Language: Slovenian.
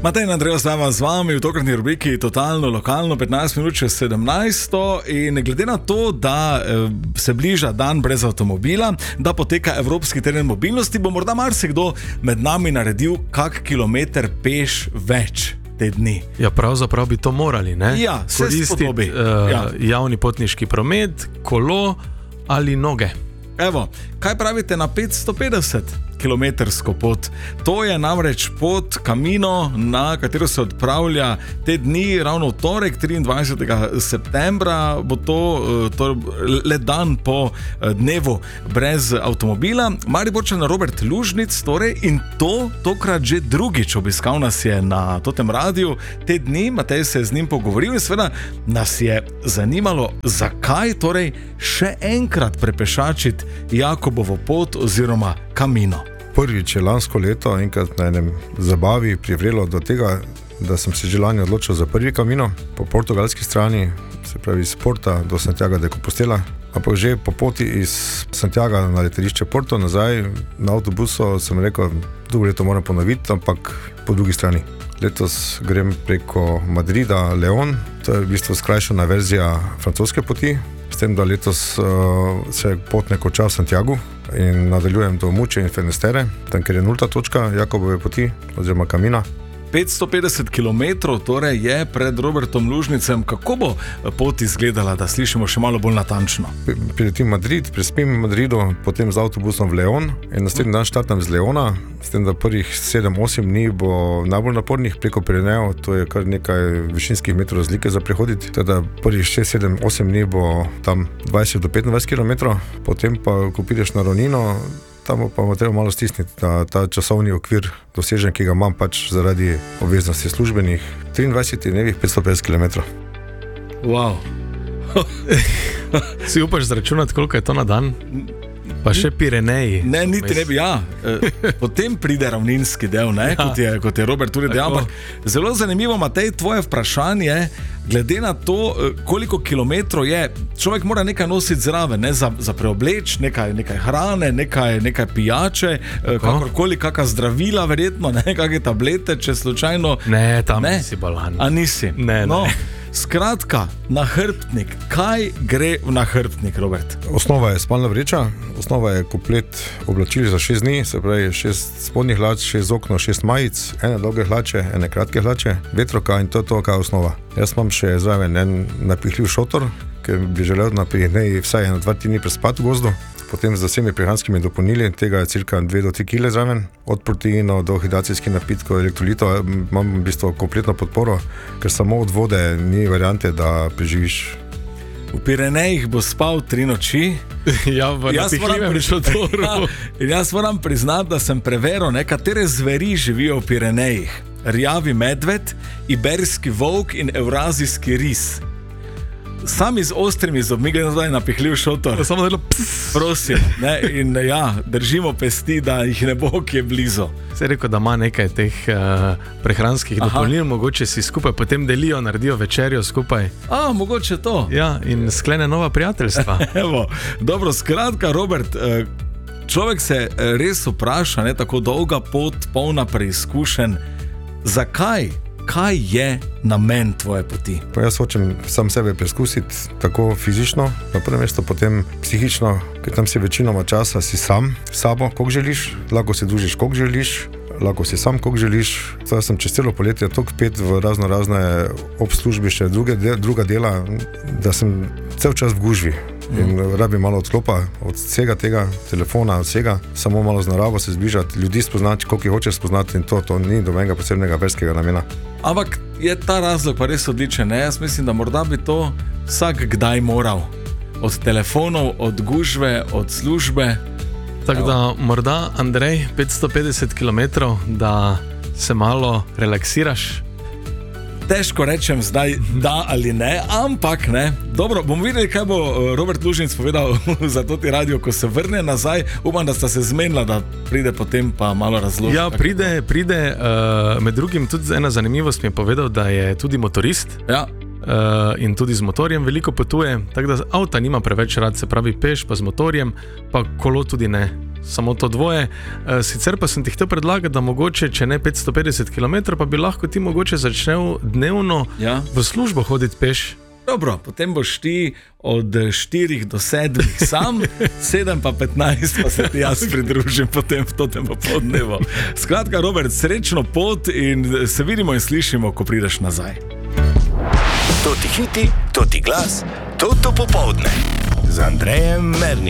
Matej in Andrej ostava z vami v tokratni rubriki Totalno lokalno, 15 minut čez 17. In glede na to, da se bliža dan brez avtomobila, da poteka Evropski teden mobilnosti, bo morda marsikdo med nami naredil kak kilometer peš več te dni. Ja, pravzaprav bi to morali, ne? Ja, se spodobi. Javni potniški promet, kolo ali noge. Evo, kaj pravite na 550 kilometrsko pot? To je namreč pot Camino, na katero se odpravlja te dni, ravno v torek, 23. septembra, bo to le dan po dnevu brez avtomobila. Mariborčan Robert Lužnic, torej, in tokrat že drugič obiskal nas je na Totem Radiu te dni. Matej se je z njim pogovoril in seveda nas je zanimalo, zakaj torej še enkrat prepešačiti Jakobovo pot oziroma Camino. Prvič je lansko leto enkrat na enem zabavi privrelo do tega, da sem se že lani odločil za prvi Camino po portugalski strani, se pravi iz Porta do Santiago de Compostela. Ampak že po poti iz Santiaga na letališče Porto nazaj na avtobusu sem rekel, drugo leto moram ponoviti, ampak po drugi strani. Letos grem preko Madrida, Leon, to je v bistvu skrajšana verzija francoske poti, s tem, da letos se pot ne konča v Santiagu in nadaljujem do Muče in Fenestere, tam, kjer je nulta točka Jakobove poti oziroma Camina. 550 km torej je pred Robertom Lužnicem. Kako bo pot izgledala, da slišimo še malo bolj natančno? Priletim Madrid, prespim v Madridu, potem z avtobusom v Leon in naslednji dan štartam z Leona, s tem, da prvih 7-8 dni bo najbolj napornih preko Pirenejev, to je kar nekaj višinskih metrov razlike za prehoditi, teda prvih 6-7-8 dni bo tam 20 do 25 km, potem pa, ko prideš na ravnino, tam pa bo treba malo stisniti, da ta časovni okvir dosežen, ki ga imam pač zaradi obveznosti službenih, 23 dnevih 550 km. Wow. Si upaš zračunati, koliko je to na dan? Pa še Pireneji. Ne, niti ne bi, ja. Potem pride ravninski del, ne, kot je Robert tudi dejal. Zelo zanimivo, Matej, tvoje vprašanje, glede na to, koliko kilometrov je, človek mora nekaj nositi zraven, ne, za preobleč, nekaj hrane, nekaj pijače, kakorkoli, kakšna zdravila, verjetno, ne, kakšne tablete, če slučajno. Ne, tam nisi balan. A nisi? Ne. Skratka, nahrbtnik. Kaj gre v nahrbtnik, Robert? Osnova je spalna vreča, osnova je komplet oblačil za 6 dni, se pravi 6 spodnjih hlač, 6 okno, 6 majic, ene dolge hlače, ene kratke hlače, vetroka in to je to, kaj je osnova. Jaz imam še zraven en napihljiv šotor, ker bi želel na Pireneji vsaj 1-2 dni prespati v gozdu. Potem z vsemi prehranskimi dopolnili, tega je cirka 2 do 3 kg zraven, od proteinov do hidracijskih napitkov, elektrolitov, imam v bistvu kompletno podporo, ker samo od vode ni variante, da preživiš. V Pirenejih bo spal 3 noči. Ja, v napihljivem šotoru. In jaz moram priznati, da sem preveril, katere zveri živijo v Pirenejih. Rjavi medved, iberski volk in evrazijski ris. Sami z ostrimi zobmi, gledaj napihljiv šotor. Samo delo prosim, ne? In ja, držimo pesti, da jih ne bo kje blizu. Se je rekel, da ima nekaj teh prehranskih dopolnil, mogoče si skupaj potem delijo, naredijo večerjo skupaj. Mogoče to. Ja, in sklene nova prijateljstva. Evo, dobro, skratka, Robert, človek se res vpraša, tako dolga pot, polna preizkušenj, zakaj? Kaj je namen tvoje poti? Pa jaz hočem sam sebe preizkusiti, tako fizično, na prvem mestu, potem psihično, ker tam si večinoma časa si sam, sabo, koliko želiš, lahko se družiš, koliko želiš, lahko si sam, koliko želiš. Zdaj sem čez celo poletje toliko pet v razne obslužbišče, druga dela, da sem cel čas v gužvi. In rabim malo odklopa od vsega tega telefona, od vsega, samo malo z naravo se zbližati, ljudi spoznati, koliko jih hočeš spoznati in to ni dobenega posebnega verskega namena. Ampak je ta razlog pa res odličen, ne? Jaz mislim, da morda bi to vsak kdaj moral. Od telefonov, od gužve, od službe. Tako da morda, Andrej, 550 km, da se malo relaksiraš. Težko rečem zdaj da ali ne, ampak ne. Dobro, bomo videli, kaj bo Robert Lužnic povedal za Toti Radio, ko se vrne nazaj. Upam, da sta se zmenila, da pride potem pa malo razloži. Ja, pride. Med drugim tudi ena zanimivost mi je povedal, da je tudi motorist. Ja. In tudi z motorjem veliko potuje, tako da avta nima preveč rad, se pravi peš pa z motorjem, pa kolo tudi ne. samo to dvoje. Sicer pa sem ti hotel predlagati, da mogoče, če ne 550 km, pa bi lahko ti mogoče začel dnevno v službo hoditi peš. Dobro, potem boš ti od 4 do 7 sam, 7 pa 15 pa se ti jaz pridružim potem v to popoldnevo. Skratka, Robert, srečno pot in se vidimo in slišimo, ko prideš nazaj. To ti hiti, to ti glas, to popoldne z Andrejem Mernikom.